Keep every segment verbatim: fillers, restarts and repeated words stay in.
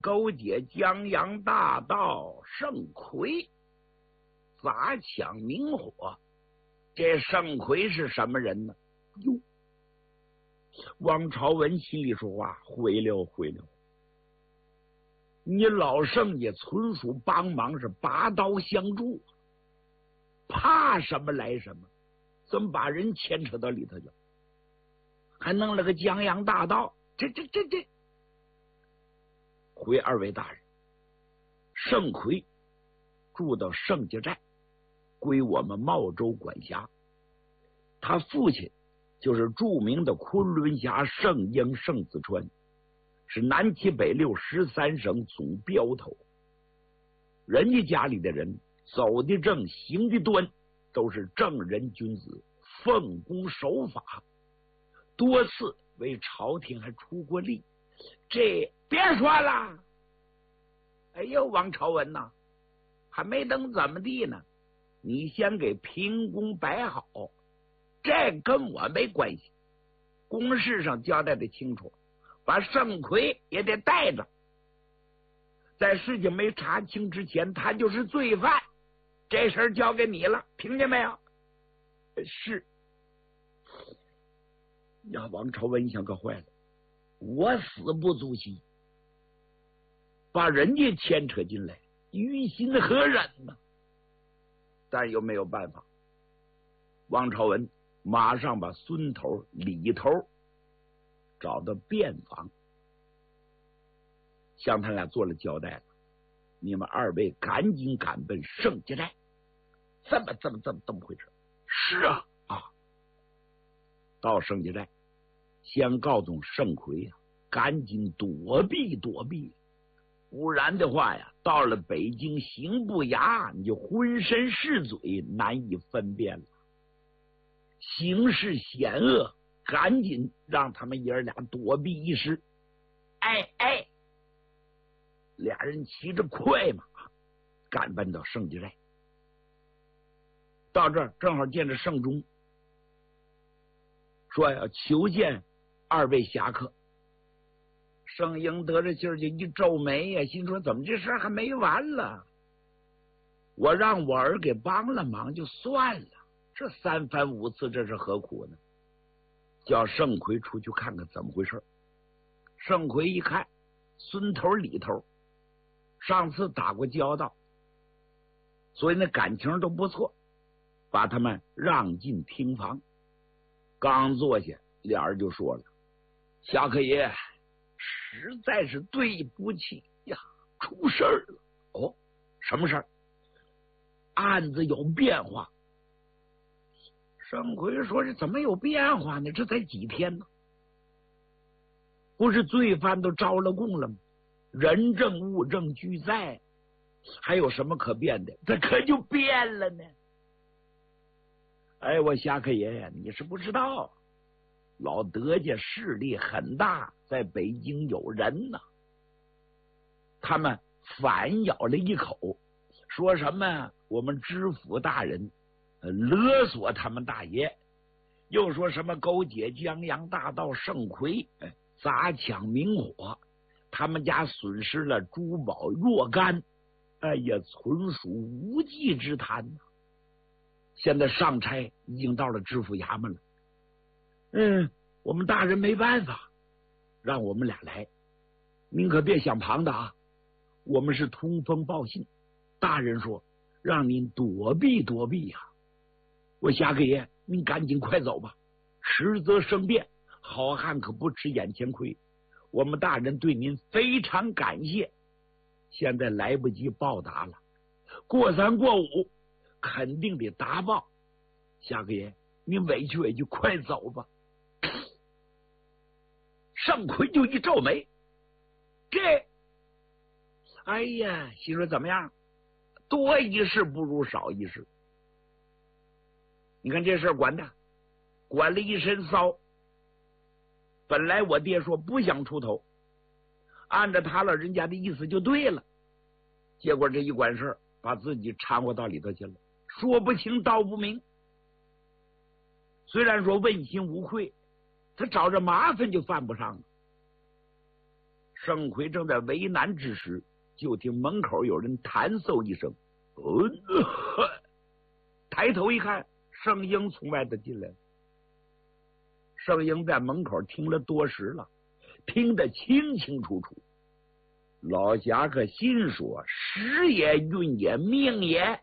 勾结江洋大盗盛奎，砸抢明火。这盛奎是什么人呢？哟，王朝文心里说话，毁了毁了！你老盛家村属帮忙是拔刀相助，怕什么来什么，怎么把人牵扯到里头去？还弄了个江洋大盗，这这这这！回二位大人，盛奎住到盛家寨，归我们茂州管辖。他父亲就是著名的昆仑侠盛英盛子川，是南七北六十三省总镖头。人家家里的人走的正，行的端，都是正人君子，奉公守法，多次为朝廷还出过力。这别说了，哎呦，王朝文呐，还没等怎么地呢，你先给平公摆好，这跟我没关系。公事上交代的清楚，把盛奎也得带着，在事情没查清之前，他就是罪犯。这事儿交给你了，听见没有？是呀，王朝文想可坏了，我死不足惜，把人家牵扯进来，于心何忍呢？但又没有办法，王朝文马上把孙头、李头找到便房，向他俩做了交代了。你们二位赶紧赶奔盛家寨。这么这么这么这么回事？是啊啊！到盛家寨，先告诉盛奎呀、啊，赶紧躲避躲避，不然的话呀，到了北京刑部衙，你就浑身是嘴，难以分辨了。形势险恶，赶紧让他们爷儿俩躲避一时。哎哎，俩人骑着快马赶奔到盛家寨。到这儿正好见着盛忠，说要求见二位侠客。盛英得着劲儿就一皱眉呀，心说怎么这事还没完了？我让我儿给帮了忙就算了，这三番五次这是何苦呢？叫盛奎出去看看怎么回事。盛奎一看，孙头李头上次打过交道，所以那感情都不错，把他们让进厅房。刚坐下，俩人就说了：“侠客爷，实在是对不起呀，出事儿了。”哦，什么事儿？案子有变化。盛奎说：“这怎么有变化呢？这才几天呢？不是罪犯都招了供了吗？人证物证俱在，还有什么可变的？这可就变了呢。”哎，我侠客爷呀，你是不知道，老德家势力很大，在北京有人呢。他们反咬了一口，说什么我们知府大人勒索他们大爷，又说什么勾结江洋大盗盛奎，砸抢明火，他们家损失了珠宝若干，哎呀，纯属无稽之谈呐。现在上差已经到了知府衙门了，嗯，我们大人没办法，让我们俩来，您可别想旁的啊。我们是通风报信，大人说让您躲避躲避呀、啊。我侠客爷，您赶紧快走吧，迟则生变，好汉可不吃眼前亏。我们大人对您非常感谢，现在来不及报答了，过三过五肯定得答报。侠客爷，您委屈委屈，快走吧。盛奎就一皱眉，这，哎呀，心说怎么样？多一事不如少一事。你看这事管的，管了一身骚。本来我爹说不想出头，按照他老人家的意思就对了，结果这一管事，把自己掺和到里头去了，说不清道不明。虽然说问心无愧，他找着麻烦就犯不上了。 盛奎正在为难之时，就听门口有人弹嗽一声，呃、抬头一看，盛英从外头进来了。盛英在门口听了多时了，听得清清楚楚。老侠客心说：时也，运也，命也。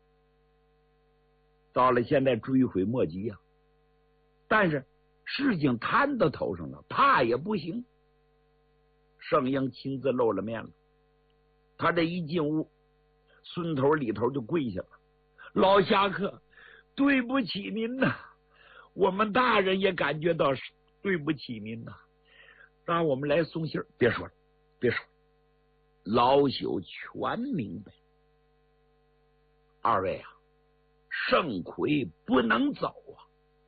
到了现在追悔莫及呀、啊！但是事情摊到头上了，怕也不行。盛英亲自露了面了，他这一进屋，孙头里头就跪下了：老侠客，对不起您呐！我们大人也感觉到对不起您呐，让我们来送信儿。别说了，别说了，老朽全明白。二位啊，盛奎不能走啊！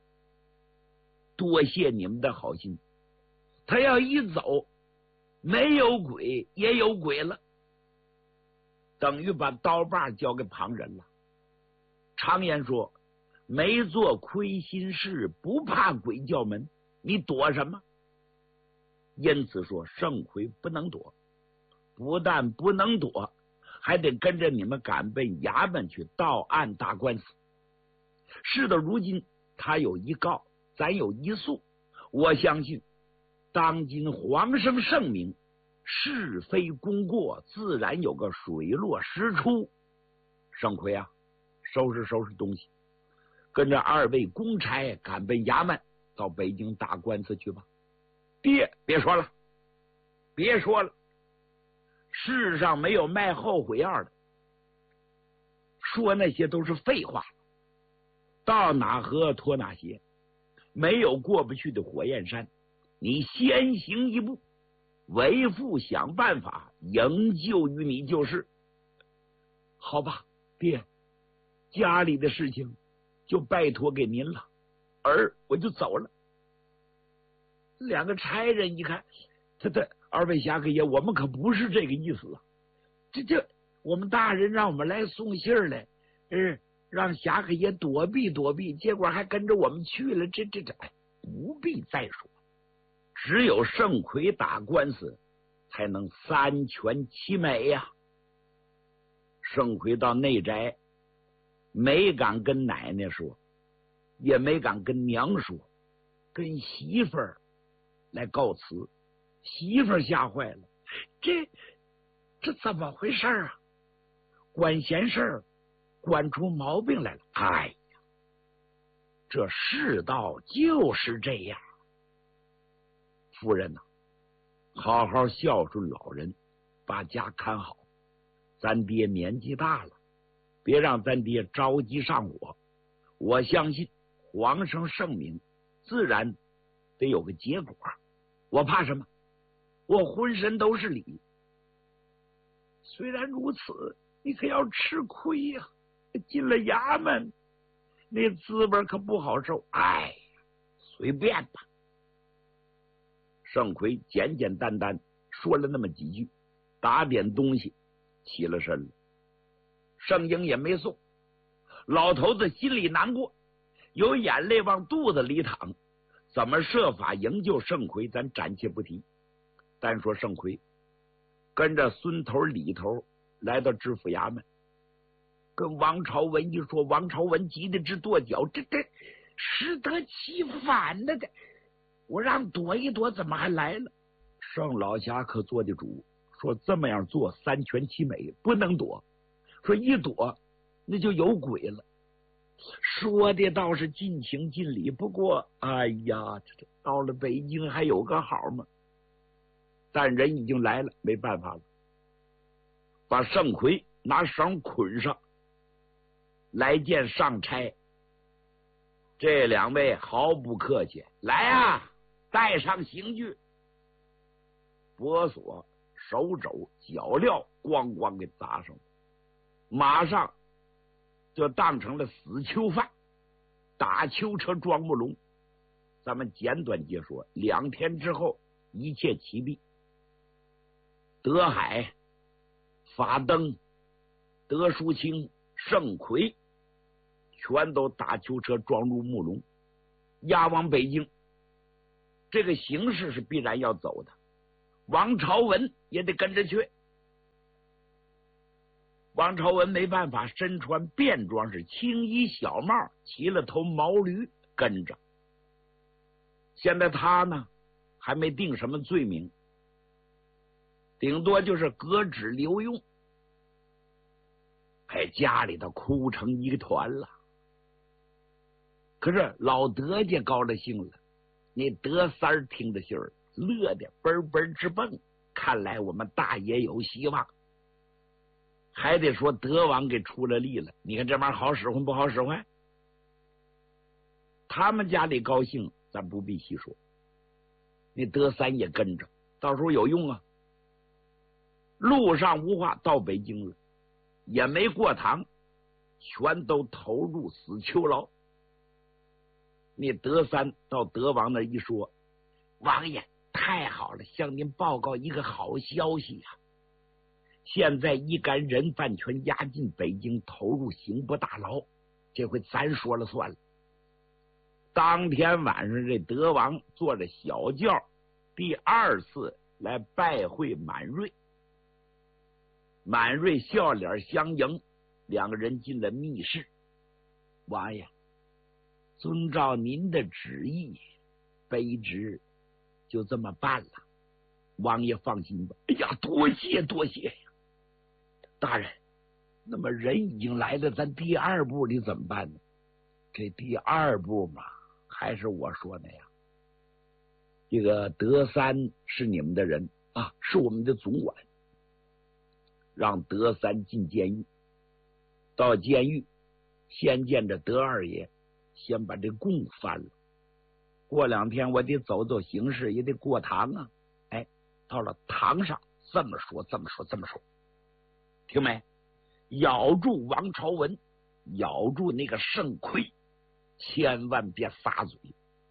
多谢你们的好心，他要一走，没有鬼也有鬼了，等于把刀把交给旁人了。常言说，没做亏心事，不怕鬼叫门，你躲什么？因此说盛奎不能躲，不但不能躲，还得跟着你们赶奔衙门去到案打官司。事到如今，他有一告，咱有一诉，我相信当今皇上圣明，是非功过自然有个水落石出。盛奎啊，收拾收拾东西，跟着二位公差赶奔衙门，到北京打官司去吧。爹，别说了，别说了，世上没有卖后悔药的，说那些都是废话。到哪河拖哪鞋，没有过不去的火焰山。你先行一步，为父想办法营救于你就是。好吧，爹，家里的事情就拜托给您了，儿我就走了。两个差人一看，他的二位侠客爷，我们可不是这个意思啊！这这，我们大人让我们来送信儿来，嗯，让侠客爷躲避躲避，结果还跟着我们去了。这这这，哎，不必再说，只有盛奎打官司，才能三全其美呀、啊。盛奎到内宅，没敢跟奶奶说，也没敢跟娘说，跟媳妇儿来告辞。媳妇儿吓坏了，这这怎么回事啊？管闲事儿，管出毛病来了。哎呀，这世道就是这样。夫人呐、啊，好好孝顺老人，把家看好。咱爹年纪大了，别让咱爹着急上火。我相信皇上圣明，自然得有个结果。我怕什么？我浑身都是理。虽然如此，你可要吃亏呀、啊！进了衙门，那滋味可不好受。哎呀，随便吧。盛奎简简单单说了那么几句，打点东西，起了身了。盛英也没送，老头子心里难过，有眼泪往肚子里淌。怎么设法营救盛奎，咱暂且不提。单说盛奎跟着孙头李头来到知府衙门，跟王朝文一说，王朝文急得直跺脚，这这适得其反了的，我让躲一躲，怎么还来了？盛老侠可做的主，说这么样做三全其美，不能躲，说一躲那就有鬼了。说的倒是尽情尽理，不过哎呀，这到了北京还有个好吗？但人已经来了，没办法了，把盛奎拿绳捆上，来见上差。这两位毫不客气，来啊，带上刑具，脖锁、手肘、脚镣咣咣给砸上了，马上就当成了死囚犯，打囚车装木笼。咱们简短截说，两天之后一切齐毕。德海、法登、德淑清、盛奎全都打囚车装入木笼，押往北京。这个形势是必然要走的。 王朝文也得跟着去。王朝文没办法，身穿便装，是青衣小帽，骑了头毛驴跟着。现在他呢还没定什么罪名，顶多就是革职留用。哎，家里头哭成一个团了。可是老德家高了兴了，那德三儿听着信儿，乐得嘣嘣直蹦。看来我们大爷有希望，还得说德王给出了力了。你看这玩意儿好使唤不好使唤？他们家里高兴，咱不必细说。那德三也跟着，到时候有用啊。路上无话，到北京了，也没过堂，全都投入死囚牢。那德三到德王那一说，王爷太好了，向您报告一个好消息呀、啊！现在一干人犯全押进北京，投入刑部大牢，这回咱说了算了。当天晚上，这德王坐着小轿，第二次来拜会满瑞。满瑞笑脸相迎，两个人进了密室。王爷，遵照您的旨意，卑职就这么办了。王爷放心吧。哎呀，多谢多谢呀！大人，那么人已经来了，咱第二步你怎么办呢？这第二步嘛，还是我说的呀。这个德三是你们的人啊，是我们的总管，让德三进监狱。到监狱，先见着德二爷，先把这供翻了。过两天我得走走形势，也得过堂啊。哎，到了堂上，这么说，这么说，这么说，听没？咬住王朝文，咬住那个盛奎，千万别撒嘴。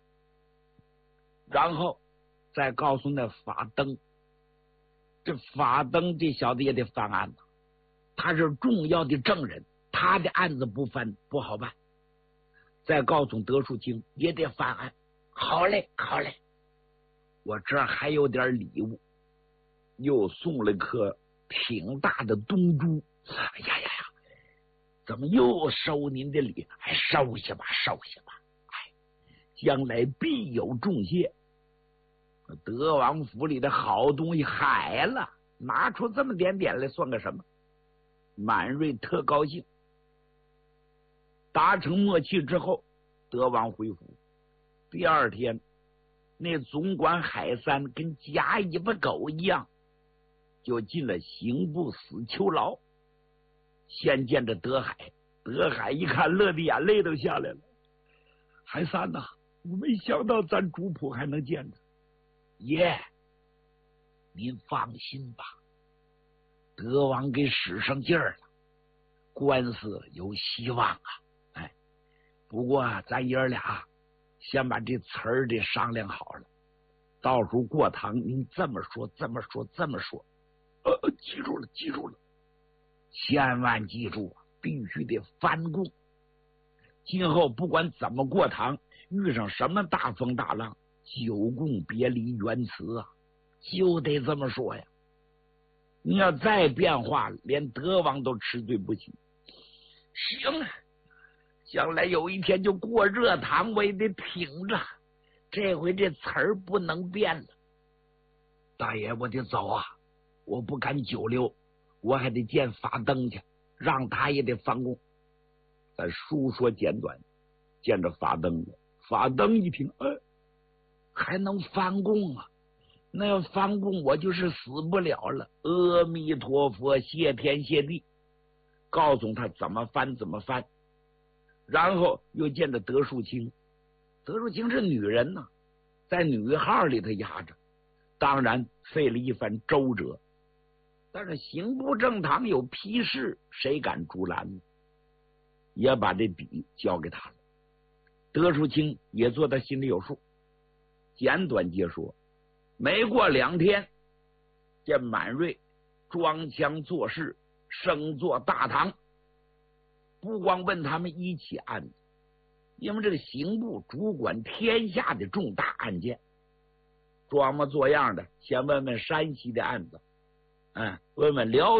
然后再告诉那法登，这法登这小子也得翻案子，他是重要的证人，他的案子不翻不好办。再告诉德树清也得翻案。好嘞，好嘞，我这儿还有点礼物，又送了颗挺大的东珠。哎呀呀呀，怎么又收您的礼？哎，收下吧，收下吧。哎，将来必有重谢。德王府里的好东西海了，拿出这么点点来算个什么？满瑞特高兴。达成默契之后，德王回府。第二天，那总管海三跟夹尾巴狗一样，就进了刑部死囚牢。先见着德海，德海一看，乐的眼泪都下来了。海三呐、啊，我没想到咱主仆还能见着。爷，您放心吧，德王给使上劲儿了，官司有希望啊！哎，不过咱爷儿俩先把这词儿得商量好了，到时候过堂您这么说，这么说，这么说。呃，记住了，记住了，千万记住，必须得翻供。今后不管怎么过堂，遇上什么大风大浪，久共别离原词啊，就得这么说呀。你要再变化，连德王都吃罪不起。行啊，将来有一天就过热堂，我也得挺着。这回这词儿不能变了。大爷，我得走啊，我不敢久留，我还得见法登去，让他也得翻供。咱书说简短，见着法登了。法登一听，哎，还能翻供啊？那要翻供，我就是死不了了。阿弥陀佛，谢天谢地，告诉他怎么翻怎么翻。然后又见着德树清，德树清是女人呐、啊，在女号里头压着，当然费了一番周折。但是刑部正堂有批示，谁敢阻拦呢？也把这笔交给他了。德树清也做他心里有数。简短截说，没过两天，这满瑞装腔作势，升坐大堂，不光问他们一起案子，因为这个刑部主管天下的重大案件， 装模作样的先问问山西的案子，嗯，问问辽